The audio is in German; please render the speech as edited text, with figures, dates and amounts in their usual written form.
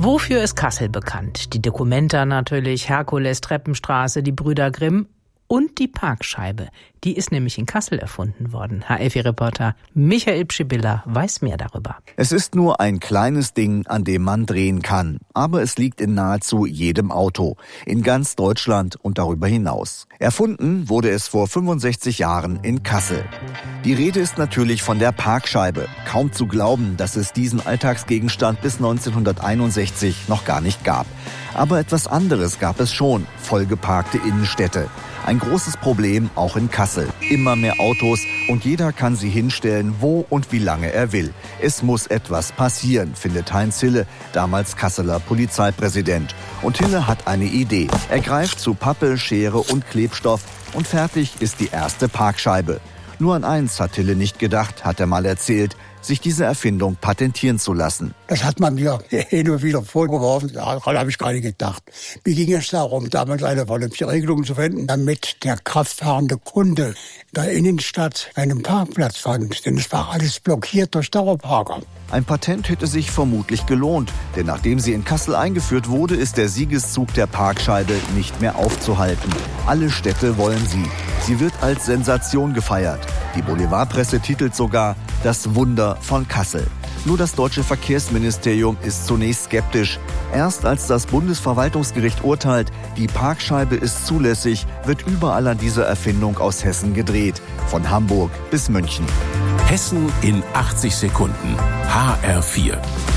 Wofür ist Kassel bekannt? Die Documenta natürlich, Herkules, Treppenstraße, die Brüder Grimm und die Parkscheibe. Die ist nämlich in Kassel erfunden worden. HFI-Reporter Michael Pschibbiller weiß mehr darüber. Es ist nur ein kleines Ding, an dem man drehen kann. Aber es liegt in nahezu jedem Auto. In ganz Deutschland und darüber hinaus. Erfunden wurde es vor 65 Jahren in Kassel. Die Rede ist natürlich von der Parkscheibe. Kaum zu glauben, dass es diesen Alltagsgegenstand bis 1961 noch gar nicht gab. Aber etwas anderes gab es schon. Vollgeparkte Innenstädte. Ein großes Problem auch in Kassel. Immer mehr Autos und jeder kann sie hinstellen, wo und wie lange er will. Es muss etwas passieren, findet Heinz Hille, damals Kasseler Polizeipräsident. Und Hille hat eine Idee. Er greift zu Pappe, Schere und Klebstoff und fertig ist die erste Parkscheibe. Nur an eins hat Hille nicht gedacht, hat er mal erzählt, sich diese Erfindung patentieren zu lassen. Das hat man mir hin und wieder vorgeworfen, daran habe ich gar nicht gedacht. Mir ging es darum, damals eine vernünftige Regelung zu finden, damit der kraftfahrende Kunde in der Innenstadt einen Parkplatz fand. Denn es war alles blockiert durch Dauerparker. Ein Patent hätte sich vermutlich gelohnt, denn nachdem sie in Kassel eingeführt wurde, ist der Siegeszug der Parkscheibe nicht mehr aufzuhalten. Alle Städte wollen sie. Sie wird als Sensation gefeiert. Die Boulevardpresse titelt sogar „Das Wunder von Kassel". Nur das deutsche Verkehrsministerium ist zunächst skeptisch. Erst als das Bundesverwaltungsgericht urteilt, die Parkscheibe ist zulässig, wird überall an dieser Erfindung aus Hessen gedreht. Von Hamburg bis München. Hessen in 80 Sekunden. HR4.